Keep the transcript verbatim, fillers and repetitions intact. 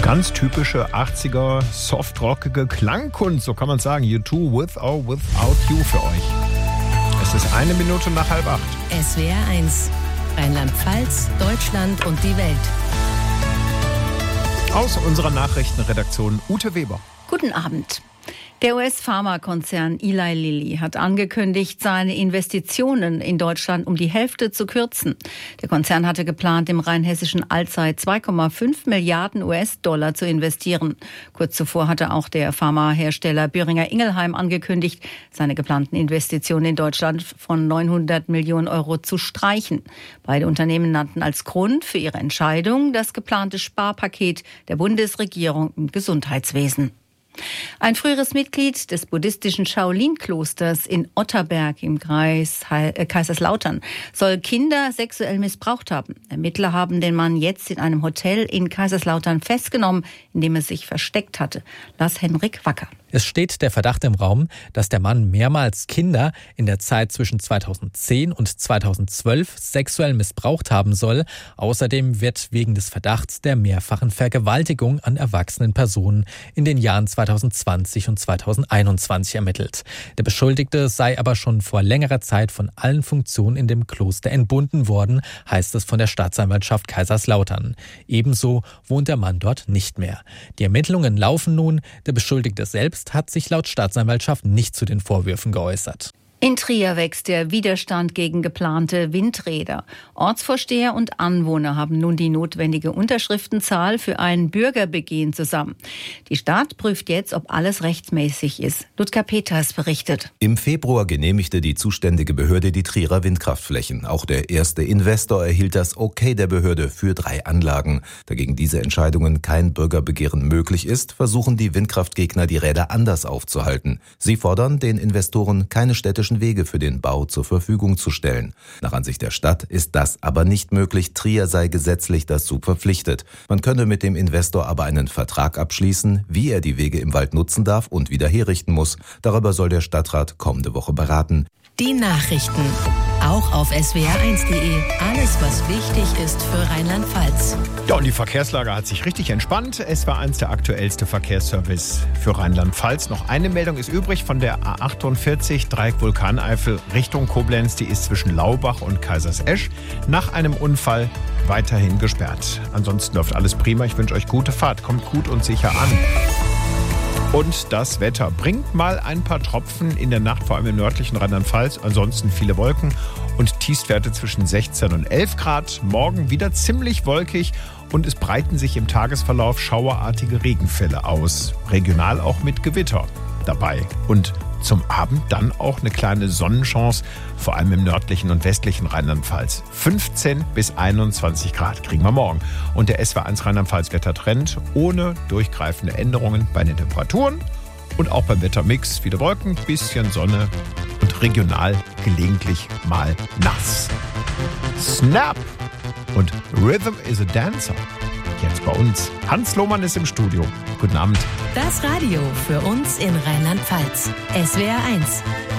Ganz typische achtziger softrockige Klangkunst, so kann man sagen. U zwei with or without you für euch. Es ist eine Minute nach halb acht. S W R eins, Rheinland-Pfalz, Deutschland und die Welt. Aus unserer Nachrichtenredaktion Ute Weber. Guten Abend. Der U S-Pharmakonzern Eli Lilly hat angekündigt, seine Investitionen in Deutschland um die Hälfte zu kürzen. Der Konzern hatte geplant, im rheinhessischen Alzey zwei Komma fünf Milliarden U S-Dollar zu investieren. Kurz zuvor hatte auch der Pharmahersteller Boehringer Ingelheim angekündigt, seine geplanten Investitionen in Deutschland von neunhundert Millionen Euro zu streichen. Beide Unternehmen nannten als Grund für ihre Entscheidung das geplante Sparpaket der Bundesregierung im Gesundheitswesen. Ein früheres Mitglied des buddhistischen Shaolin-Klosters in Otterberg im Kreis Kaiserslautern soll Kinder sexuell missbraucht haben. Ermittler haben den Mann jetzt in einem Hotel in Kaiserslautern festgenommen, in dem er sich versteckt hatte. Lars-Henrik Wacker. Es steht der Verdacht im Raum, dass der Mann mehrmals Kinder in der Zeit zwischen zweitausendzehn und zweitausendzwölf sexuell missbraucht haben soll. Außerdem wird wegen des Verdachts der mehrfachen Vergewaltigung an erwachsenen Personen in den Jahren zweitausendzwanzig und zweitausendeinundzwanzig ermittelt. Der Beschuldigte sei aber schon vor längerer Zeit von allen Funktionen in dem Kloster entbunden worden, heißt es von der Staatsanwaltschaft Kaiserslautern. Ebenso wohnt der Mann dort nicht mehr. Die Ermittlungen laufen nun. Der Beschuldigte selbst hat sich laut Staatsanwaltschaft nicht zu den Vorwürfen geäußert. In Trier wächst der Widerstand gegen geplante Windräder. Ortsvorsteher und Anwohner haben nun die notwendige Unterschriftenzahl für ein Bürgerbegehen zusammen. Die Stadt prüft jetzt, ob alles rechtmäßig ist. Ludger Peters berichtet. Im Februar genehmigte die zuständige Behörde die Trierer Windkraftflächen. Auch der erste Investor erhielt das Okay der Behörde für drei Anlagen. Da gegen diese Entscheidungen kein Bürgerbegehren möglich ist, versuchen die Windkraftgegner, die Räder anders aufzuhalten. Sie fordern, den Investoren keine städtischen Wege für den Bau zur Verfügung zu stellen. Nach Ansicht der Stadt ist das aber nicht möglich. Trier sei gesetzlich dazu verpflichtet. Man könne mit dem Investor aber einen Vertrag abschließen, wie er die Wege im Wald nutzen darf und wieder herrichten muss. Darüber soll der Stadtrat kommende Woche beraten. Die Nachrichten. Auch auf S W R eins punkt de. Alles, was wichtig ist für Rheinland-Pfalz. Ja, und die Verkehrslage hat sich richtig entspannt. Es war eins der aktuellste Verkehrsservice für Rheinland-Pfalz. Noch eine Meldung ist übrig von der A achtundvierzig, Dreieck Vulkaneifel Richtung Koblenz. Die ist zwischen Laubach und Kaisersesch nach einem Unfall weiterhin gesperrt. Ansonsten läuft alles prima. Ich wünsche euch gute Fahrt. Kommt gut und sicher an. Und das Wetter bringt mal ein paar Tropfen in der Nacht, vor allem im nördlichen Rheinland-Pfalz. Ansonsten viele Wolken und Tiefstwerte zwischen sechzehn und elf Grad. Morgen wieder ziemlich wolkig und es breiten sich im Tagesverlauf schauerartige Regenfälle aus. Regional auch mit Gewitter dabei. Und zum Abend dann auch eine kleine Sonnenchance, vor allem im nördlichen und westlichen Rheinland-Pfalz. fünfzehn bis einundzwanzig Grad kriegen wir morgen. Und der S W R eins Rheinland-Pfalz-Wettertrend ohne durchgreifende Änderungen bei den Temperaturen und auch beim Wettermix. Viele Wolken, bisschen Sonne und regional gelegentlich mal nass. Snap und Rhythm is a Dancer. Jetzt bei uns. Hans Lohmann ist im Studio. Guten Abend. Das Radio für uns in Rheinland-Pfalz. S W R eins.